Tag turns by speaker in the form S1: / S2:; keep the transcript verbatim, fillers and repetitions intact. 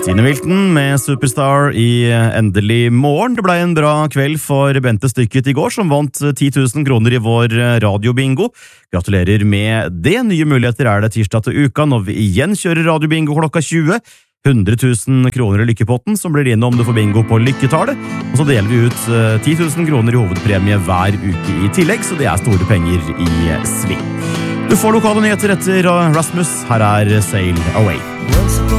S1: Stine Wilton med Superstar i Endelig morgen. Det ble en bra kveld for Bente Stykket i går, som vant ti tusen kroner i vår radiobingo. Gratulerer med det. Nye muligheter er det tirsdag til uka når vi igjen kjører radiobingo klokka tjue. hundre tusen kroner i lykkepotten som blir innom du får bingo på lykketallet. Og så deler vi ut ti tusen kroner i hovedpremie hver uke i tillegg, så det er store penger i sving. Du får lokale nyheter etter Rasmus. Her er Sail Away.